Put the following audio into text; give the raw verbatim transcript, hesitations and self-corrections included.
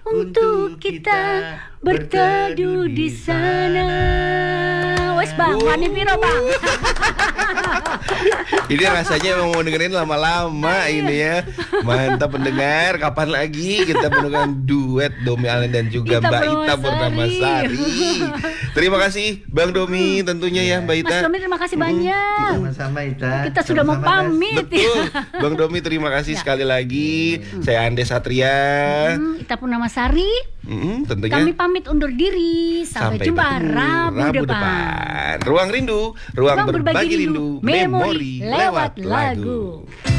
untuk kita berteduh di sana. Wes bang, wani piro bang? Ini rasanya emang mau dengerin lama-lama ini ya. Mantap pendengar, kapan lagi kita menemukan duet Domi Allen dan juga Ita Mbak Ita Purnamasari. Purnamasari. Terima kasih Bang Domi tentunya ya Mbak Ita. Mas Domi terima kasih banyak. Sama-sama Ita. Kita sudah mau Sama-sama, Des. pamit. Betul, Bang Domi terima kasih Ya. sekali lagi. Saya Andes Satria. Hmm, Ita Purnamasari. Mm, tentunya Kami pamit undur diri. Sampai, sampai jumpa bertemu Rabu, Rabu depan. depan. Ruang Rindu, ruang, Ruang berbagi rindu, memori lewat lagu. lagu.